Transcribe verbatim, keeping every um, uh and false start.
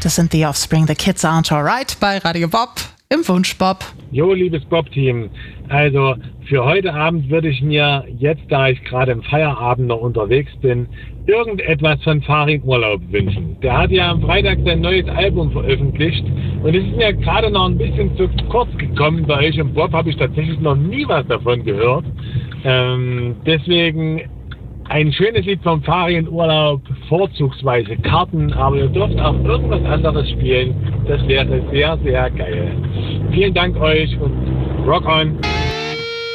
Das sind The Offspring, The Kids Aren't Alright bei Radio Bob im Wunsch Bob. Jo, liebes Bob-Team, also für heute Abend würde ich mir jetzt, da ich gerade im Feierabend noch unterwegs bin, irgendetwas von Farin Urlaub wünschen. Der hat ja am Freitag sein neues Album veröffentlicht und es ist mir gerade noch ein bisschen zu kurz gekommen. Bei euch im Bob habe ich tatsächlich noch nie was davon gehört. Ähm, deswegen ein schönes Lied vom Farin Urlaub, vorzugsweise Karten, aber ihr dürft auch irgendwas anderes spielen. Das wäre sehr, sehr geil. Vielen Dank euch und rock on!